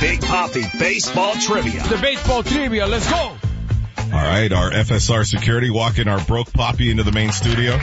Big Papi Baseball Trivia. The baseball trivia, let's go. All right, our FSR security walking our broke Poppy into the main studio.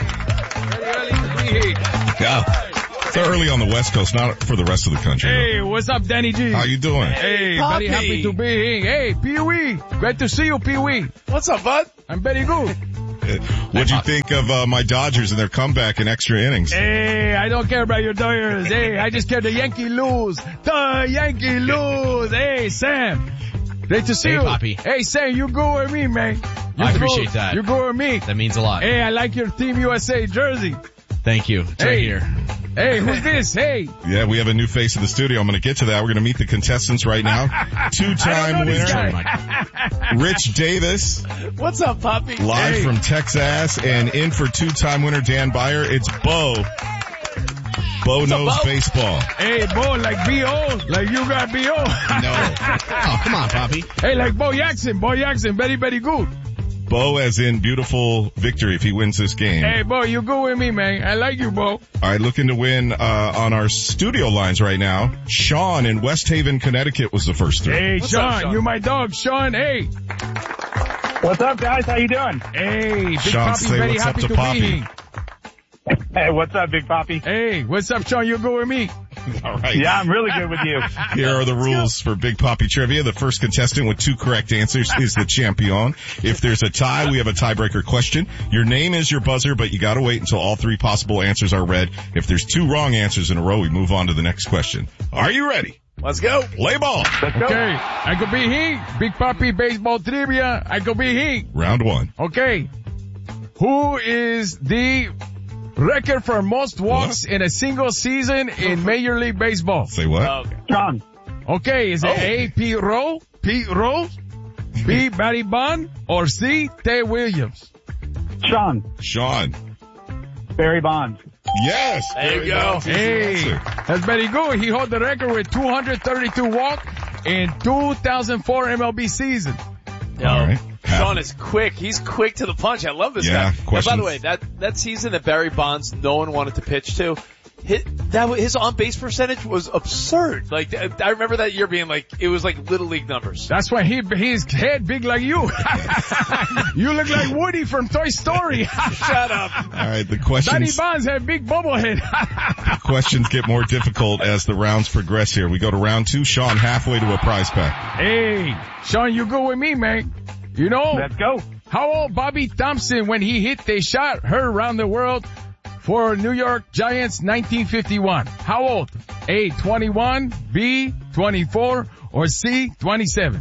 Yeah. It's early on the West Coast, not for the rest of the country. Hey, what's up, Danny G? How you doing? Hey, very happy to be here. Hey, Pee-wee. Great to see you, Pee-wee. What's up, bud? I'm very good. What'd you think of my Dodgers and their comeback in extra innings? Hey, I don't care about your Dodgers. Hey, I just care the Yankee lose. The Yankee lose. Hey, Sam. Great to see you. Hey, Poppy. Hey, Sam, you go with me, man. I appreciate that. You go with me. That means a lot. Hey, I like your Team USA jersey. Thank you. It's right here. Hey, who's this? Hey. Yeah, we have a new face in the studio. I'm going to get to that. We're going to meet the contestants right now. Two-time winner, Rich Davis. What's up, Poppy? Live from Texas, and in for two-time winner Dan Byer. It's Bo. Bo knows baseball. Hey, Bo, like B.O., like you got B.O. No. Oh, come on, Poppy. Hey, like Bo Jackson, very, very good. Bo as in beautiful victory if he wins this game. Hey, Bo, you go with me, man. I like you, Bo. All right, looking to win on our studio lines right now. Sean in West Haven, Connecticut was the first three. Hey, What's Sean, up, Sean? you my dog, Sean. Hey. What's up, guys? How you doing? Hey, Big Sean, Papi, say very what's up happy to to Poppy. be here. Hey, what's up, Big Papi? Hey, what's up, Sean? You go with me. All right. Yeah, I'm really good with you. Here are the rules for Big Papi Trivia. The first contestant with 2 correct answers is the champion. If there's a tie, we have a tiebreaker question. Your name is your buzzer, but you gotta wait until all 3 possible answers are read. If there's 2 wrong answers in a row, we move on to the next question. Are you ready? Let's go. Play ball. Let's go. Okay, I could be here. Big Papi Baseball Trivia. I could be here. Round 1. Okay. Who is the record for most walks in a single season in Major League Baseball? Say what? Okay. Sean. Okay, is it A, Pete Rose, B, Barry Bonds, or C, Ted Williams? Sean. Sean. Barry Bonds. Yes. There you go. Hey, that's very good. He held the record with 232 walks in 2004 MLB season. Yo, All right. Sean is quick. He's quick to the punch. I love this Yeah, guy. And by questions? the way, that season that Barry Bonds, no one wanted to pitch to, his on-base percentage was absurd. Like, I remember that year being like, it was like Little League numbers. That's why his head big like you. You look like Woody from Toy Story. Shut up. All right, the Barry questions, Bonds had big bubble head. questions get more difficult as the rounds progress here. We go to round 2. Sean, halfway to a prize pack. Hey, Sean, you go with me, man. You know, Let's go. how old Bobby Thompson when he hit the shot heard around the world for New York Giants 1951? How old? A, 21, B, 24, or C, 27?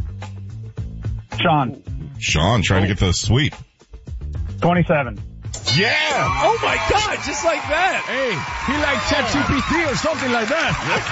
Sean. Sean trying to get the sweep. 27. Yeah. Oh my God, just like that. Hey, he like ChatGPT or something like that.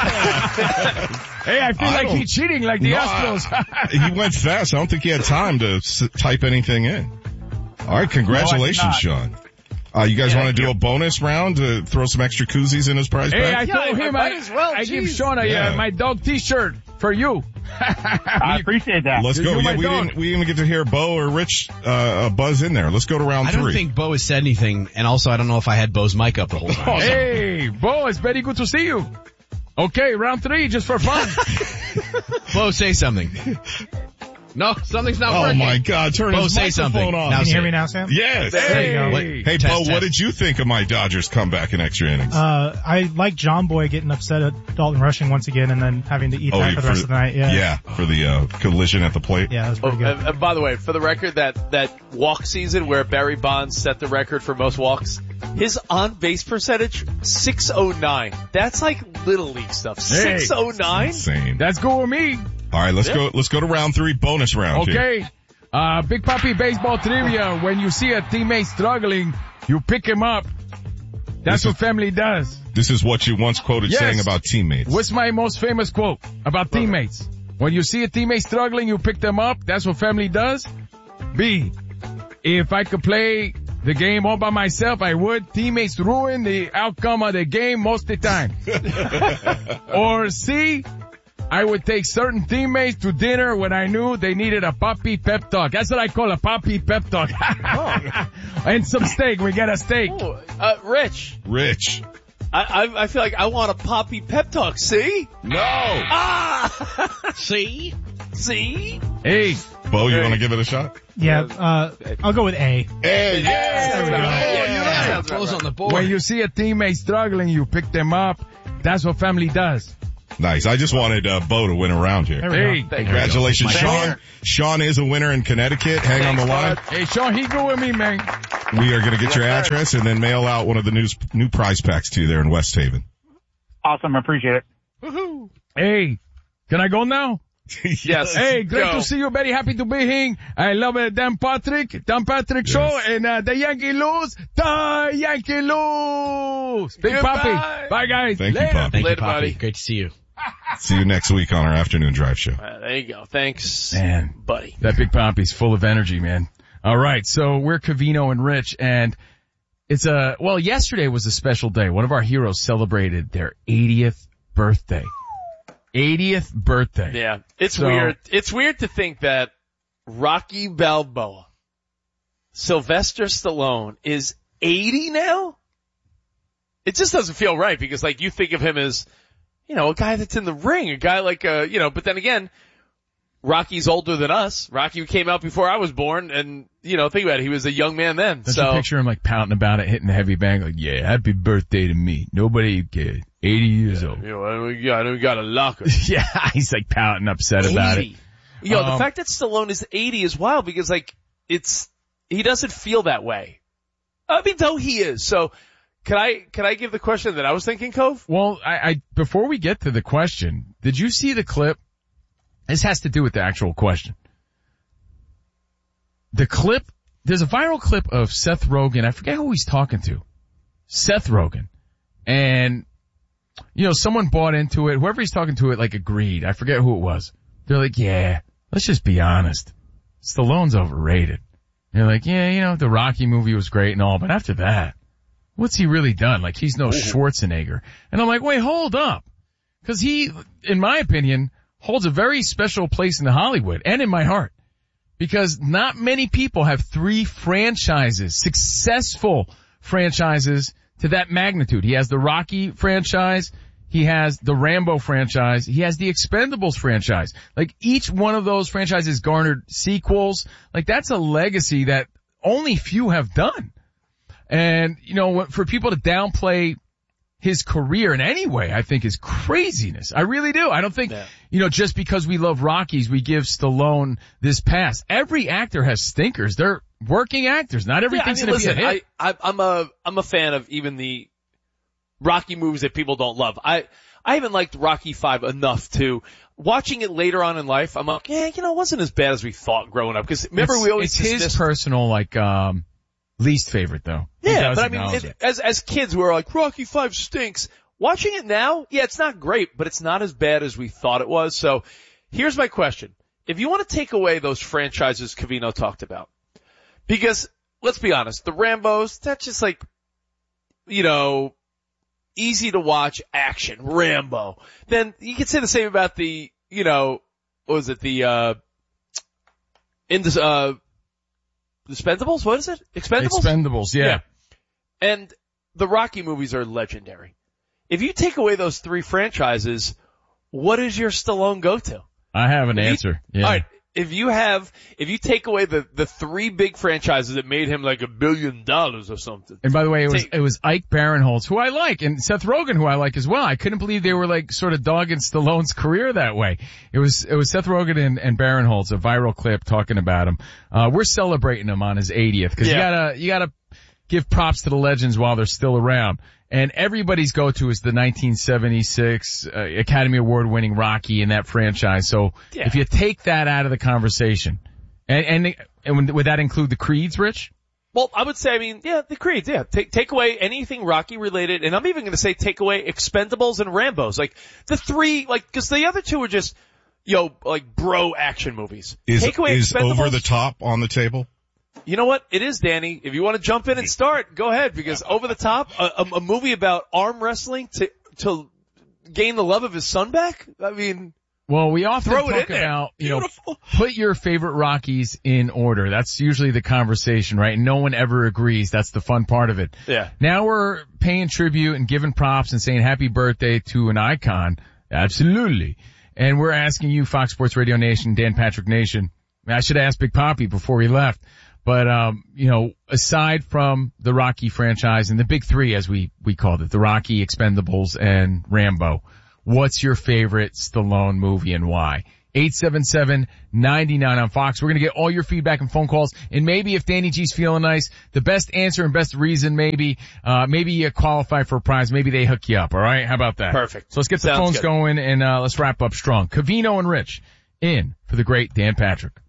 Hey, I feel like he's cheating like the Astros. He went fast. I don't think he had time to type anything in. All right, congratulations, No, Sean. You guys want to do a bonus round to throw some extra koozies in his prize Hey, I pack? told him might as well, I give geez. Sean my dog t-shirt for you. I appreciate that. Let's go. You're Yeah, my we dog. didn't even get to hear Bo or Rich buzz in there. Let's go to round I 3. don't think Bo has said anything, and also I don't know if I had Bo's mic up the whole time. Hey, Bo, it's very good to see you. Okay, round 3, just for fun. Bo, say something. No, something's not Oh working. my God, turn Bo, his say microphone something. on. Now Can you hear say me it. now, Sam? Yes. There you go. Hey. Hey, Test, Bo, test. what did you think of my Dodgers comeback in extra innings? I like John Boy getting upset at Dalton rushing once again and then having to eat that for the rest of the night. Yeah. for the collision at the plate. Yeah, that was Oh, pretty good. and by the way, for the record, that walk season where Barry Bonds set the record for most walks, his on-base percentage, 609. That's like Little League stuff. Hey. 609? Insane. That's good with me. All right, let's go to round 3, bonus round. here. Okay. Big Papi Baseball Trivia. When you see a teammate struggling, you pick him up. That's what family does. This is what you once quoted Yes. saying about teammates. What's my most famous quote about teammates? When you see a teammate struggling, you pick them up. That's what family does. B, if I could play the game all by myself, I would. Teammates ruin the outcome of the game most of the time. Or C, I would take certain teammates to dinner when I knew they needed a Papi pep talk. That's what I call a Papi pep talk. And some steak. We get a steak. Oh, Rich. Rich. I feel like I want a Poppy pep talk. See? No. Ah! See? See? Hey, Bo, you want to give it a shot? Yeah, I'll go with A. Hey, There we go. Yeah, close on the board. when you see a teammate struggling, you pick them up. That's what family does. Nice. I just wanted Bo to win a round here. There we Hey, go. Congratulations, Thank you. Sean. Sean is a winner in Connecticut. Hang on the line. hey, Sean, he go with me, man. We are going to get your address and then mail out one of the new prize packs to you there in West Haven. Awesome. I appreciate it. Hey, can I go now? Yes. Hey, great Go. to see you. Very happy to be here. I love Dan Patrick show, and the Yankee lose. The Yankee lose. Big Goodbye. Papi. Bye, guys. Thank you, Later. Poppy. Thank you, Later, Poppy. buddy. Great to see you. See you next week on our afternoon drive show. There you go. Thanks, Man. buddy. That Big Papi's full of energy, man. All right, so we're Covino and Rich, and it's yesterday was a special day. One of our heroes celebrated their 80th birthday. 80th birthday. Yeah. It's So- weird. It's weird to think that Rocky Balboa, Sylvester Stallone is 80 now? It just doesn't feel right because like you think of him as, a guy that's in the ring, a guy like, but then again, Rocky's older than us. Rocky came out before I was born and, think about it, he was a young man then. Don't So you picture him like pouting about it, hitting the heavy bang, like, yeah, happy birthday to me. Nobody cared. 80 years old. I know we got a locker. Yeah, he's like pouting upset about it. 80. The fact that Stallone is 80 is wild because like, he doesn't feel that way. I mean, though he is. So, can I give the question that I was thinking, Cove? Well, I before we get to the question, did you see the clip? This has to do with the actual question. The clip, there's a viral clip of Seth Rogen. I forget who he's talking to. Seth Rogen. And, someone bought into it. Whoever he's talking to it, like, agreed. I forget who it was. They're like, yeah, let's just be honest. Stallone's overrated. And they're like, yeah, the Rocky movie was great and all, but after that, what's he really done? Like, he's no Schwarzenegger. And I'm like, wait, hold up. Cause he, in my opinion, holds a very special place in Hollywood and in my heart. Because not many people have 3 franchises, successful franchises to that magnitude. He has the Rocky franchise. He has the Rambo franchise. He has the Expendables franchise. Like each one of those franchises garnered sequels. Like that's a legacy that only few have done. And, for people to downplay his career in any way, I think is craziness. I really do. I don't think, just because we love Rockies, we give Stallone this pass. Every actor has stinkers. They're working actors. Not everything's going to be a hit. I'm a fan of even the Rocky movies that people don't love. I haven't liked Rocky 5 enough to watching it later on in life. I'm like, it wasn't as bad as we thought growing up. Cause remember we always it's his personal, least favorite though. Yeah, but I mean, as kids we were like, Rocky 5 stinks. Watching it now, it's not great, but it's not as bad as we thought it was. So here's my question. If you want to take away those franchises Covino talked about, because let's be honest, the Rambos, that's just like, easy to watch action, Rambo. Then you could say the same about the, what was it, the Expendables? What is it? Expendables, yeah. And the Rocky movies are legendary. If you take away those 3 franchises, what is your Stallone go-to? I have an answer. Yeah. Alright, if you take away the 3 big franchises that made him like $1 billion or something. And by the way, it was Ike Barinholtz, who I like, and Seth Rogen, who I like as well. I couldn't believe they were like sort of dogging Stallone's career that way. It was Seth Rogen and Barinholtz, a viral clip talking about him. We're celebrating him on his 80th, cause you gotta give props to the legends while they're still around. And everybody's go-to is the 1976 Academy Award winning Rocky in that franchise. So if you take that out of the conversation, and would that include the Creeds, Rich? Well, I would say, the Creeds, Take away anything Rocky related, and I'm even going to say take away Expendables and Rambos. Like the 3, cause the other 2 are just, bro action movies. Take away Expendables. Over the Top on the table? You know what? It is, Danny. If you want to jump in and start, go ahead, because Over the Top, a movie about arm wrestling to gain the love of his son back? I mean, Well, we often Throw it talk in there. about, Beautiful. put your favorite Rockies in order. That's usually the conversation, right? No one ever agrees. That's the fun part of it. Yeah. Now we're paying tribute and giving props and saying happy birthday to an icon. Absolutely. And we're asking you, Fox Sports Radio Nation, Dan Patrick Nation. I should ask Big Papi before he left. But, aside from the Rocky franchise and the big three, as we called it, the Rocky, Expendables, and Rambo, what's your favorite Stallone movie and why? 877-99 on Fox. We're going to get all your feedback and phone calls. And maybe if Danny G's feeling nice, the best answer and best reason maybe you qualify for a prize. Maybe they hook you up. All right. How about that? Perfect. So let's get the phones going and let's wrap up strong. Covino and Rich in for the great Dan Patrick.